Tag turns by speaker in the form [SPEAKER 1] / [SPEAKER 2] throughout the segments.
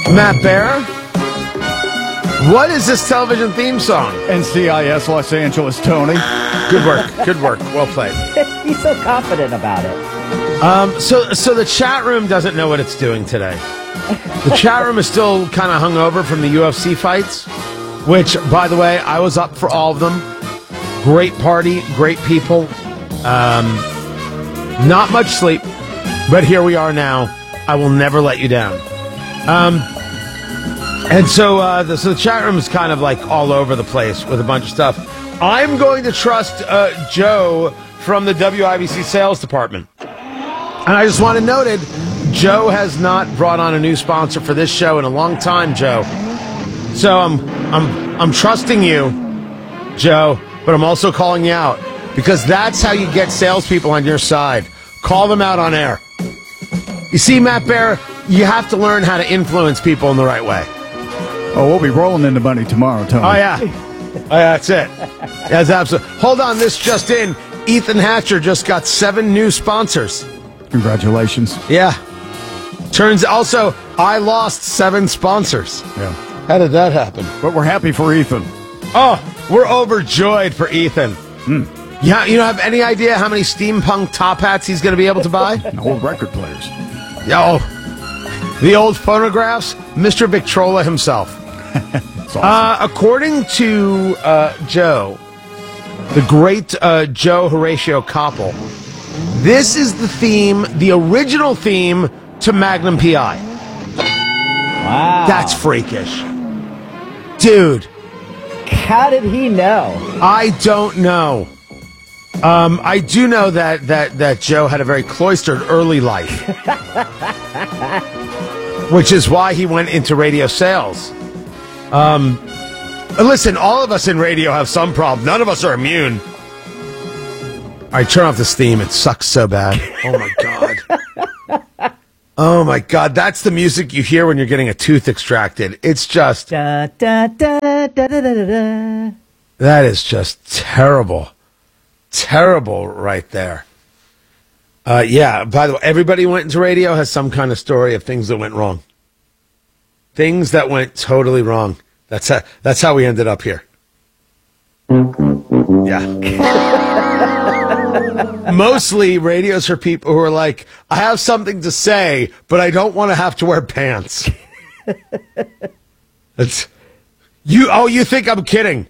[SPEAKER 1] Matt Bear, what is this television theme song?
[SPEAKER 2] NCIS Los Angeles, Tony.
[SPEAKER 1] Good work. Good work. Well played.
[SPEAKER 3] He's so confident about it.
[SPEAKER 1] So the chat room doesn't know what it's doing today. The chat room is still kind of hungover from the UFC fights, which, by the way, I was up for all of them. Great party, great people. Not much sleep, but here we are now. I will never let you down. And so the chat room is kind of like all over the place with a bunch of stuff. I'm going to trust Joe from the WIBC sales department. And I just want to note it, Joe has not brought on a new sponsor for this show in a long time, Joe. So I'm trusting you, Joe, but I'm also calling you out because that's how you get salespeople on your side. Call them out on air. You see, Matt Bear, you have to learn how to influence people in the right way.
[SPEAKER 2] Oh, we'll be rolling in the money tomorrow, Tony.
[SPEAKER 1] Oh, yeah. That's it. That's absolutely. Hold on, this just in. Ethan Hatcher just got 7 new sponsors.
[SPEAKER 2] Congratulations.
[SPEAKER 1] Yeah. Turns also, I lost 7 sponsors.
[SPEAKER 2] Yeah.
[SPEAKER 1] How did that happen?
[SPEAKER 2] But we're happy for Ethan.
[SPEAKER 1] Oh, we're overjoyed for Ethan. Yeah, you don't have any idea how many steampunk top hats he's going to be able to buy?
[SPEAKER 2] Old record players.
[SPEAKER 1] Oh, the old phonographs, Mr. Victrola himself.
[SPEAKER 2] Awesome.
[SPEAKER 1] According to Joe, the great Joe Horatio Koppel, this is the theme, the original theme to Magnum P.I.
[SPEAKER 3] Wow.
[SPEAKER 1] That's freakish. Dude.
[SPEAKER 3] How did he know?
[SPEAKER 1] I don't know. I do know that Joe had a very cloistered early life, which is why he went into radio sales. Listen, all of us in radio have some problem. None of us are immune. All right, turn off this theme. It sucks so bad. Oh, my God. Oh, my God. That's the music you hear when you're getting a tooth extracted. It's just...
[SPEAKER 3] Da, da, da, da, da, da, da.
[SPEAKER 1] That is just terrible. Terrible right there. Yeah, by the way, everybody who went into radio has some kind of story of things that went wrong. Things that went totally wrong. That's how we ended up here. Yeah. Mostly radios for people who are like, I have something to say, but I don't want to have to wear pants. You think I'm kidding?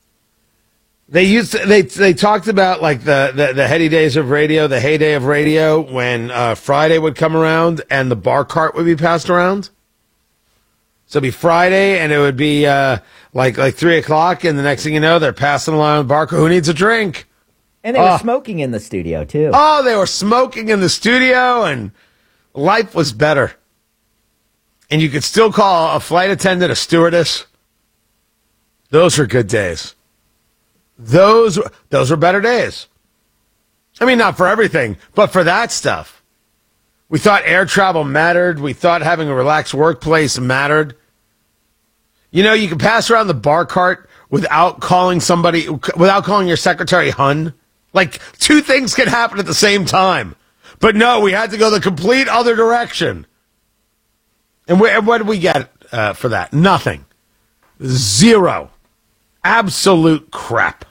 [SPEAKER 1] They talked about like the heady days of radio, the heyday of radio when Friday would come around and the bar cart would be passed around. So it'd be Friday and it would be like 3:00, and the next thing you know, they're passing along the bar cart. Who needs a drink?
[SPEAKER 3] And they were smoking in the studio, too.
[SPEAKER 1] Oh, they were smoking in the studio, and life was better. And you could still call a flight attendant a stewardess. Those were good days. Those were better days. I mean, not for everything, but for that stuff. We thought air travel mattered. We thought having a relaxed workplace mattered. You know, you could pass around the bar cart without calling your secretary hun. Like, 2 things can happen at the same time. But no, we had to go the complete other direction. And what did we get for that? Nothing. 0. Absolute crap.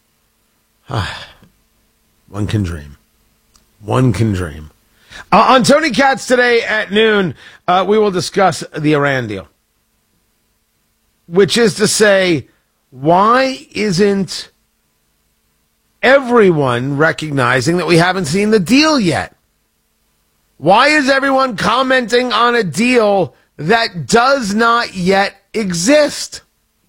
[SPEAKER 1] One can dream. One can dream. On Tony Katz today at noon, we will discuss the Iran deal. Which is to say, why isn't everyone recognizing that we haven't seen the deal yet? Why is everyone commenting on a deal that does not yet exist?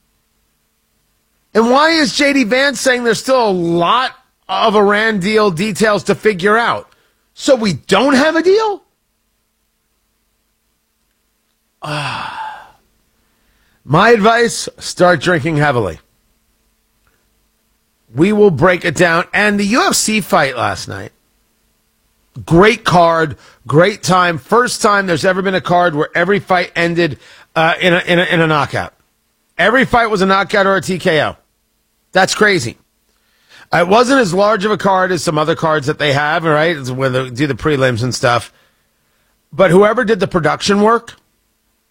[SPEAKER 1] And why is J.D. Vance saying there's still a lot of Iran deal details to figure out? So we don't have a deal? My advice, start drinking heavily. We will break it down. And the UFC fight last night, great card, great time. First time there's ever been a card where every fight ended in a knockout. Every fight was a knockout or a TKO. That's crazy. It wasn't as large of a card as some other cards that they have, right? It's when they do the prelims and stuff. But whoever did the production work,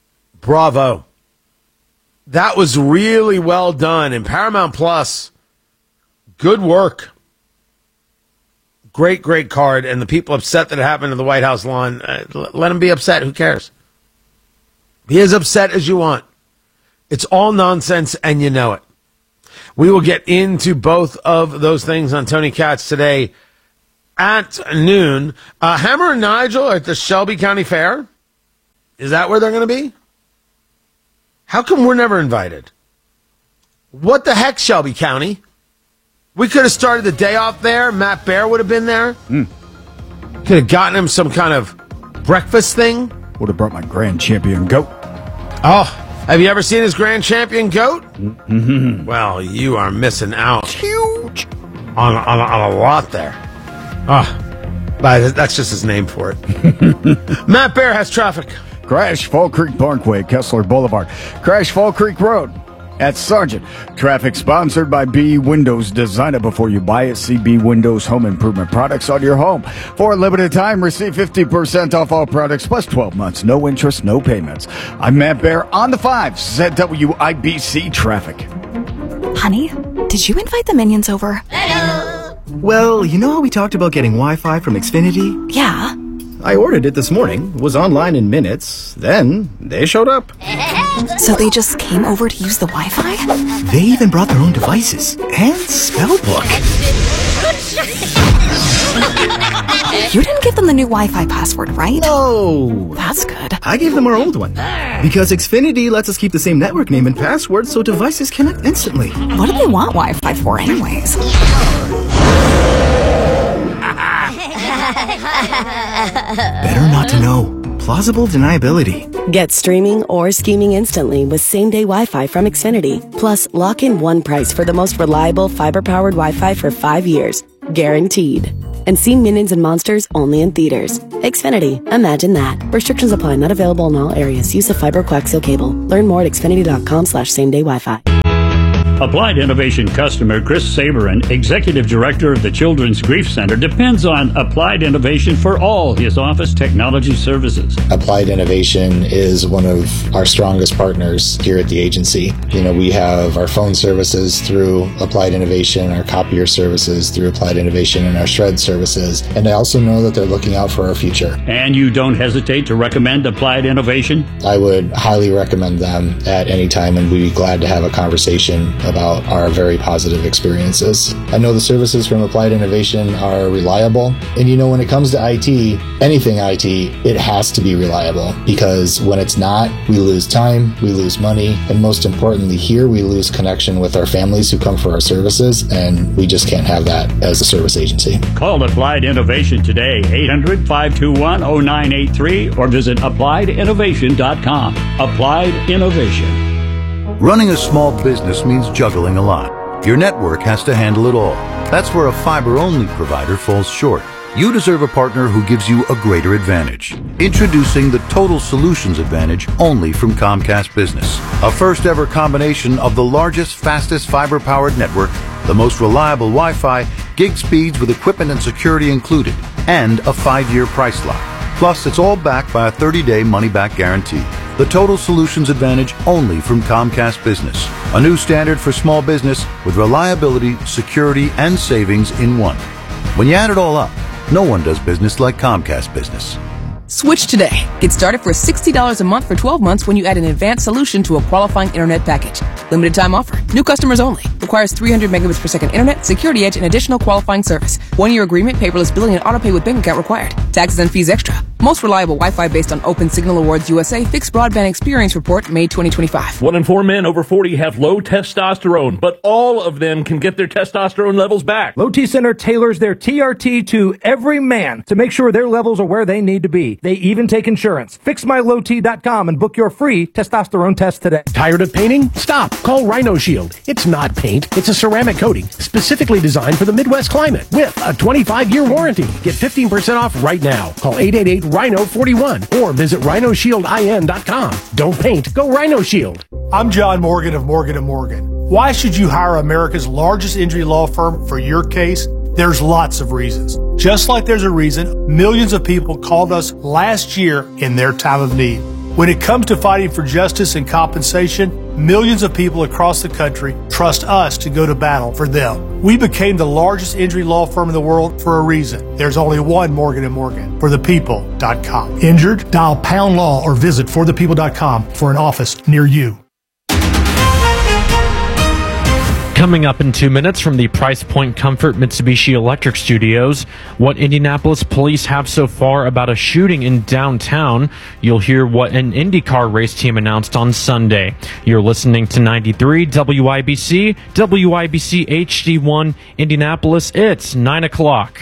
[SPEAKER 1] Bravo. That was really well done. And Paramount Plus, good work. Great, great card. And the people upset that it happened to the White House lawn, let them be upset. Who cares? Be as upset as you want. It's all nonsense, and you know it. We will get into both of those things on Tony Katz today at noon. Hammer and Nigel are at the Shelby County Fair. Is that where they're going to be? How come we're never invited? What the heck, Shelby County? We could have started the day off there. Matt Bear would have been there. Could have gotten him some kind of breakfast thing.
[SPEAKER 2] Would have brought my grand champion goat.
[SPEAKER 1] Oh, have you ever seen his grand champion goat? Mm-hmm. Well, you are missing out.
[SPEAKER 2] It's huge.
[SPEAKER 1] On a lot there. But that's just his name for it. Matt Bear has traffic.
[SPEAKER 2] Crash Fall Creek Parkway, Kessler Boulevard. Crash Fall Creek Road at Sargent. Traffic sponsored by B Windows. Design it before you buy it. See B Windows Home Improvement products on your home. For a limited time, receive 50% off all products plus 12 months. No interest, no payments. I'm Matt Bear on the 5s at WIBC Traffic.
[SPEAKER 4] Honey, did you invite the minions over?
[SPEAKER 5] Well, you know how we talked about getting Wi-Fi from Xfinity?
[SPEAKER 4] Yeah.
[SPEAKER 5] I ordered it this morning, was online in minutes, then they showed up.
[SPEAKER 4] So they just came over to use the Wi-Fi?
[SPEAKER 5] They even brought their own devices and spellbook.
[SPEAKER 4] You didn't give them the new Wi-Fi password, right?
[SPEAKER 5] No.
[SPEAKER 4] That's good.
[SPEAKER 5] I gave them our old one. Because Xfinity lets us keep the same network name and password so devices connect instantly.
[SPEAKER 4] What do they want Wi-Fi for anyways?
[SPEAKER 5] Better not to know. Plausible deniability.
[SPEAKER 6] Get streaming or scheming instantly with same-day Wi-Fi from Xfinity. Plus, lock in one price for the most reliable fiber-powered Wi-Fi for 5 years. Guaranteed. And see Minions and Monsters only in theaters. Xfinity. Imagine that. Restrictions apply. Not available in all areas. Use of fiber coaxial cable. Learn more at xfinity.com/same-day Wi-Fi.
[SPEAKER 7] Applied Innovation customer Chris Saberin, Executive Director of the Children's Grief Center, depends on Applied Innovation for all his office technology services.
[SPEAKER 8] Applied Innovation is one of our strongest partners here at the agency. You know, we have our phone services through Applied Innovation, our copier services through Applied Innovation, and our shred services. And I also know that they're looking out for our future.
[SPEAKER 7] And you don't hesitate to recommend Applied Innovation?
[SPEAKER 8] I would highly recommend them at any time, and we'd be glad to have a conversation about our very positive experiences. I know the services from Applied Innovation are reliable, and you know, when it comes to IT, anything IT, it has to be reliable, because when it's not, we lose time, we lose money, and most importantly here, we lose connection with our families who come for our services, and we just can't have that as a service agency.
[SPEAKER 7] Call Applied Innovation today, 800-521-0983, or visit applieddinnovation.com. Applied Innovation.
[SPEAKER 9] Running a small business means juggling a lot. Your network has to handle it all. That's where a fiber-only provider falls short. You deserve a partner who gives you a greater advantage. Introducing the Total Solutions Advantage only from Comcast Business. A first-ever combination of the largest, fastest fiber-powered network, the most reliable Wi-Fi, gig speeds with equipment and security included, and a 5-year price lock. Plus, it's all backed by a 30-day money-back guarantee. The Total Solutions Advantage only from Comcast Business. A new standard for small business with reliability, security, and savings in one. When you add it all up, no one does business like Comcast Business.
[SPEAKER 10] Switch today. Get started for $60 a month for 12 months when you add an advanced solution to a qualifying internet package. Limited time offer. New customers only. Requires 300 megabits per second internet, security edge, and additional qualifying service. 1-year agreement, paperless billing, and autopay with bank account required. Taxes and fees extra. Most reliable Wi-Fi based on Open Signal Awards USA Fixed Broadband Experience Report, May 2025.
[SPEAKER 11] 1 in 4 men over 40 have low testosterone, but all of them can get their testosterone levels back.
[SPEAKER 12] Low T Center tailors their TRT to every man to make sure their levels are where they need to be. They even take insurance. FixMyLowT.com and book your free testosterone test today.
[SPEAKER 13] Tired of painting? Stop. Call Rhino Shield. It's not paint. It's a ceramic coating specifically designed for the Midwest climate with a 25-year warranty. Get 15% off right now. Call 888-RHINO-41 or visit RhinoShieldIN.com. Don't paint. Go Rhino Shield.
[SPEAKER 14] I'm John Morgan of Morgan & Morgan. Why should you hire America's largest injury law firm for your case? There's lots of reasons. Just like there's a reason millions of people called us last year in their time of need. When it comes to fighting for justice and compensation, millions of people across the country trust us to go to battle for them. We became the largest injury law firm in the world for a reason. There's only one Morgan & Morgan, forthepeople.com. Injured? Dial pound law or visit forthepeople.com for an office near you.
[SPEAKER 15] Coming up in 2 minutes from the Price Point Comfort Mitsubishi Electric Studios, what Indianapolis police have so far about a shooting in downtown. You'll hear what an IndyCar race team announced on Sunday. You're listening to 93 WIBC, WIBC HD1 Indianapolis. It's 9 o'clock.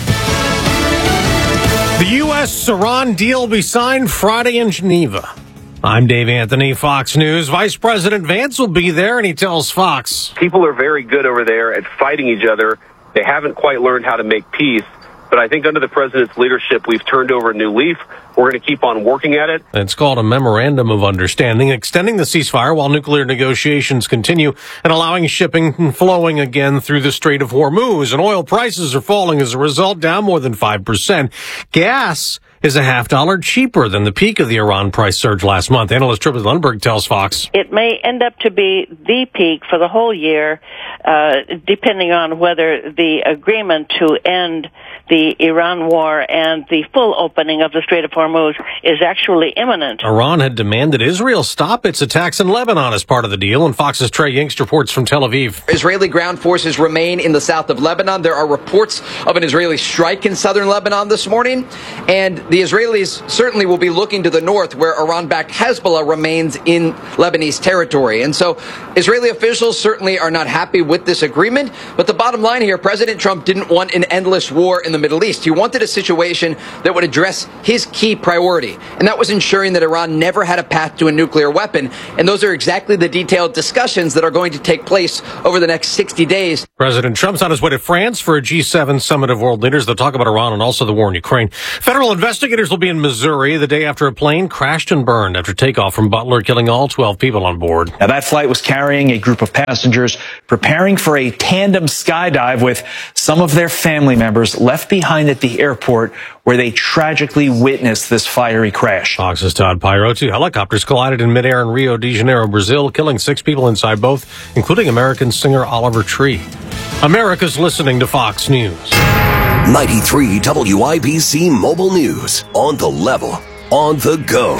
[SPEAKER 16] The U.S.-Iran deal will be signed Friday in Geneva. I'm Dave Anthony, Fox News. Vice President Vance will be there, and he tells Fox.
[SPEAKER 17] People are very good over there at fighting each other. They haven't quite learned how to make peace. But I think under the president's leadership, we've turned over a new leaf. We're going to keep on working at it.
[SPEAKER 16] It's called a Memorandum of Understanding, extending the ceasefire while nuclear negotiations continue and allowing shipping and flowing again through the Strait of Hormuz. And oil prices are falling as a result, down more than 5%. Gas is $0.50 cheaper than the peak of the Iran price surge last month. Analyst Triplet Lundberg tells Fox.
[SPEAKER 18] It may end up to be the peak for the whole year, depending on whether the agreement to end the Iran war and the full opening of the Strait of Hormuz is actually imminent.
[SPEAKER 16] Iran had demanded Israel stop its attacks in Lebanon as part of the deal, and Fox's Trey Yingst reports from Tel Aviv.
[SPEAKER 19] Israeli ground forces remain in the south of Lebanon. There are reports of an Israeli strike in southern Lebanon this morning, and the Israelis certainly will be looking to the north, where Iran-backed Hezbollah remains in Lebanese territory. And so Israeli officials certainly are not happy with this agreement, but the bottom line here, President Trump didn't want an endless war in the Middle East. He wanted a situation that would address his key priority, and that was ensuring that Iran never had a path to a nuclear weapon. And those are exactly the detailed discussions that are going to take place over the next 60 days.
[SPEAKER 16] President Trump's on his way to France for a G7 summit of world leaders. They'll talk about Iran and also the war in Ukraine. Federal investigators will be in Missouri the day after a plane crashed and burned after takeoff from Butler, killing all 12 people on board.
[SPEAKER 20] Now, that flight was carrying a group of passengers preparing for a tandem skydive with some of their family members left behind at the airport, where they tragically witnessed this fiery crash.
[SPEAKER 16] Fox's Todd Pyro. 2 helicopters collided in midair in Rio de Janeiro, Brazil, killing 6 people inside both, including American singer Oliver Tree. America's listening to Fox News.
[SPEAKER 21] 93 WIBC Mobile News. On the level, on the go.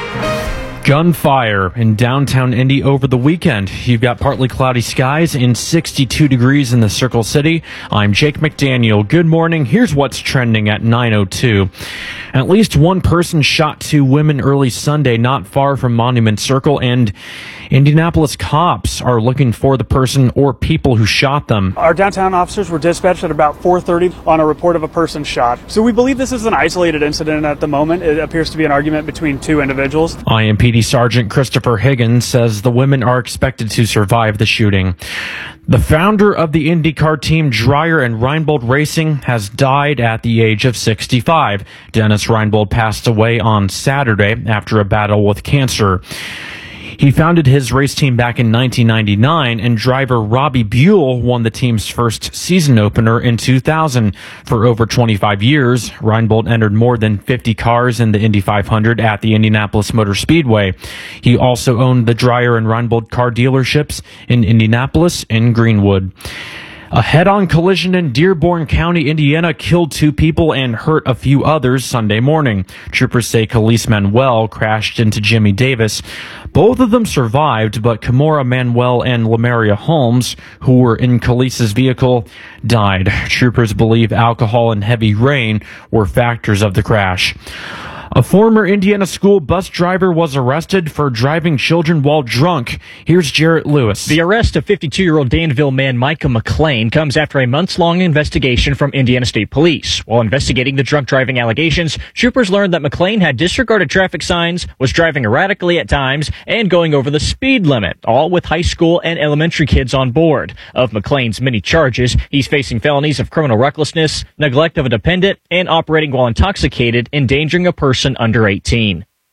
[SPEAKER 15] Gunfire in downtown Indy over the weekend. You've got partly cloudy skies and 62 degrees in the Circle City. I'm Jake McDaniel. Good morning. Here's what's trending at 9:02. At least one person shot 2 women early Sunday not far from Monument Circle, and Indianapolis cops are looking for the person or people who shot them.
[SPEAKER 22] Our downtown officers were dispatched at about 4:30 on a report of a person shot. So we believe this is an isolated incident at the moment. It appears to be an argument between 2 individuals.
[SPEAKER 15] IMPD Sergeant Christopher Higgins says the women are expected to survive the shooting. The founder of the IndyCar team Dreyer and Reinbold Racing has died at the age of 65. Dennis Reinbold passed away on Saturday after a battle with cancer. He founded his race team back in 1999, and driver Robbie Buell won the team's first season opener in 2000. For over 25 years, Reinbold entered more than 50 cars in the Indy 500 at the Indianapolis Motor Speedway. He also owned the Dreyer and Reinbold car dealerships in Indianapolis and Greenwood. A head-on collision in Dearborn County, Indiana, killed 2 people and hurt a few others Sunday morning. Troopers say Khalees Manuel crashed into Jimmy Davis. Both of them survived, but Kimora Manuel and Lamaria Holmes, who were in Khalees' vehicle, died. Troopers believe alcohol and heavy rain were factors of the crash. A former Indiana school bus driver was arrested for driving children while drunk. Here's Jarrett Lewis.
[SPEAKER 23] The arrest of 52-year-old Danville man Micah McLean comes after a months-long investigation from Indiana State Police. While investigating the drunk driving allegations, troopers learned that McLean had disregarded traffic signs, was driving erratically at times, and going over the speed limit, all with high school and elementary kids on board. Of McLean's many charges, he's facing felonies of criminal recklessness, neglect of a dependent, and operating while intoxicated, endangering a person under 18.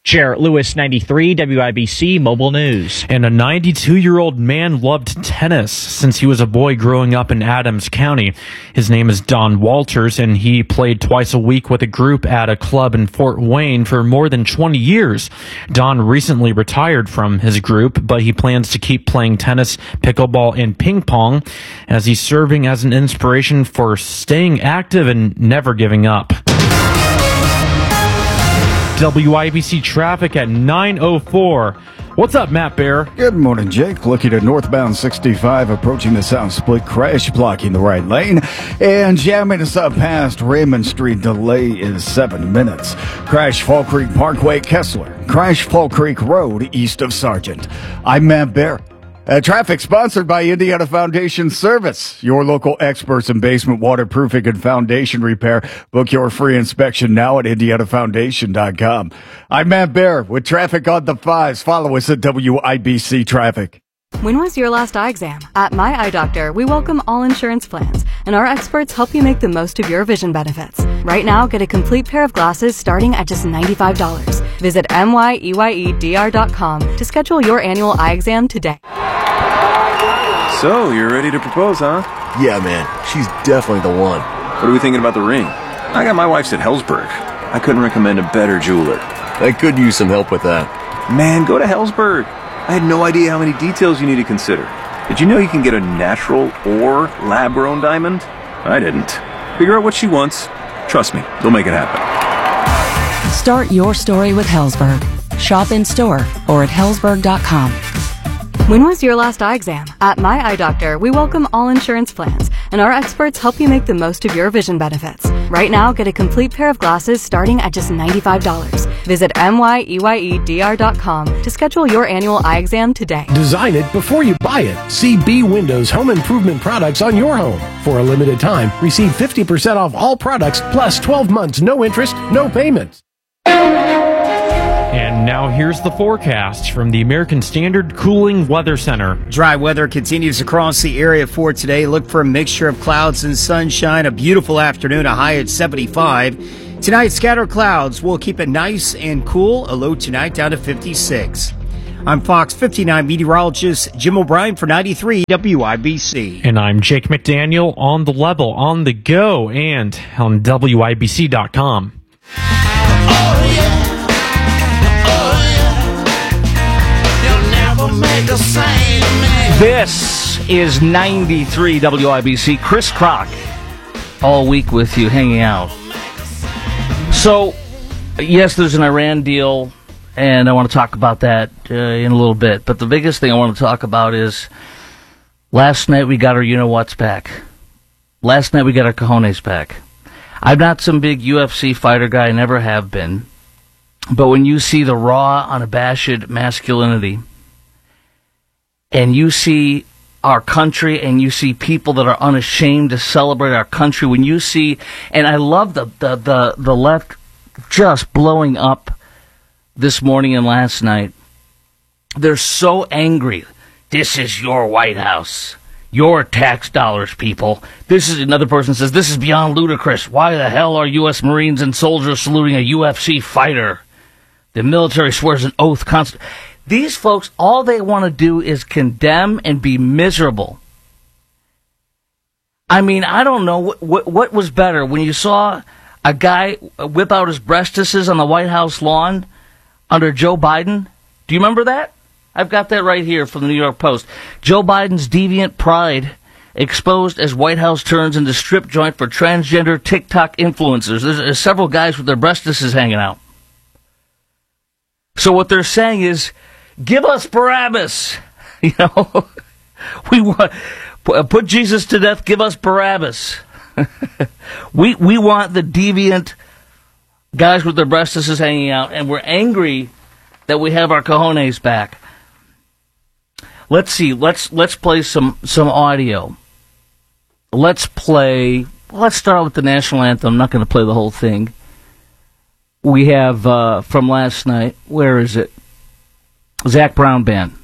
[SPEAKER 23] Jarrett Lewis, 93, WIBC Mobile News.
[SPEAKER 15] And a 92-year-old man loved tennis since he was a boy growing up in Adams County. His name is Don Walters, and he played twice a week with a group at a club in Fort Wayne for more than 20 years. Don recently retired from his group, but he plans to keep playing tennis, pickleball, and ping pong, as he's serving as an inspiration for staying active and never giving up. WIBC traffic at 9:04. What's up, Matt Bear?
[SPEAKER 1] Good morning, Jake. Looking at northbound 65, approaching the South Split crash, blocking the right lane, and jamming us up past Raymond Street. Delay is 7 minutes. Crash Fall Creek Parkway, Kessler. Crash Fall Creek Road, east of Sargent. I'm Matt Bear. Traffic sponsored by Indiana Foundation Service, your local experts in basement waterproofing and foundation repair. Book your free inspection now at indianafoundation.com. I'm Matt Bear with traffic on the 5s. Follow us at WIBC Traffic.
[SPEAKER 4] When was your last eye exam? At My Eye Doctor, we welcome all insurance plans, and our experts help you make the most of your vision benefits. Right now, get a complete pair of glasses starting at just $95. Visit myeyedr.com to schedule your annual eye exam today.
[SPEAKER 2] So, you're ready to propose, huh?
[SPEAKER 3] Yeah, man. She's definitely the one.
[SPEAKER 2] What are we thinking about the ring? I got my wife's at Helzberg. I couldn't recommend a better jeweler.
[SPEAKER 3] I could use some help with that.
[SPEAKER 2] Man, go to Helzberg. I had no idea how many details you need to consider. Did you know you can get a natural or lab-grown diamond? I didn't. Figure out what she wants. Trust me, they'll make it happen.
[SPEAKER 6] Start your story with Helzberg. Shop in store or at Helzberg.com.
[SPEAKER 4] When was your last eye exam? At My Eye Doctor, we welcome all insurance plans, and our experts help you make the most of your vision benefits. Right now, get a complete pair of glasses starting at just $95. Visit myeyedr.com to schedule your annual eye exam today.
[SPEAKER 13] Design it before you buy it. See B Windows home improvement products on your home. For a limited time, receive 50% off all products plus 12 months, no interest, no payments.
[SPEAKER 15] And now here's the forecast from the American Standard Cooling Weather Center.
[SPEAKER 24] Dry weather continues across the area for today. Look for a mixture of clouds and sunshine. A beautiful afternoon, a high at 75. Tonight, scattered clouds will keep it nice and cool. A low tonight down to 56. I'm Fox 59 meteorologist Jim O'Brien for 93 WIBC.
[SPEAKER 15] And I'm Jake McDaniel on the level, on the go, and on WIBC.com.
[SPEAKER 25] This is 93 WIBC. Chris Crock, all week with you, hanging out. So, yes, there's an Iran deal, and I want to talk about that in a little bit. But the biggest thing I want to talk about is last night we got our you-know-whats back. Last night we got our cojones back. I'm not some big UFC fighter guy, I never have been. But when you see the raw, unabashed masculinity, and you see our country, and you see people that are unashamed to celebrate our country, when you see, and I love the left just blowing up this morning and last night. They're so angry. This is your White House. Your tax dollars, people. This is, another person says, this is beyond ludicrous. Why the hell are U.S. Marines and soldiers saluting a UFC fighter? The military swears an oath constantly. These folks, all they want to do is condemn and be miserable. I mean, I don't know what was better when you saw a guy whip out his breastises on the White House lawn under Joe Biden. Do you remember that? I've got that right here from the New York Post. Joe Biden's deviant pride exposed as White House turns into strip joint for transgender TikTok influencers. There's several guys with their breastises hanging out. So what they're saying is, give us Barabbas. You know, we want put Jesus to death. Give us Barabbas. we want the deviant guys with their breastises hanging out, and we're angry that we have our cojones back. Let's see. Let's play some audio. Let's start with the national anthem. I'm not going to play the whole thing. We have from last night. Where is it? Zac Brown Band.